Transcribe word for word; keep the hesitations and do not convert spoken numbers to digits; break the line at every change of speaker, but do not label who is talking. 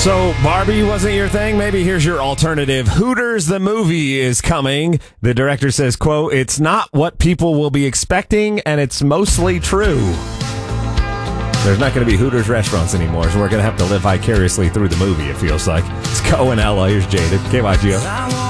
So Barbie wasn't your thing? Maybe here's your alternative. Hooters the movie is coming. The director says, quote, "It's not what people will be expecting, and it's mostly true." There's not going to be Hooters restaurants anymore, so we're going to have to live vicariously through the movie, it feels like. It's Cohen Ella. Here's Jaded. K Y G O.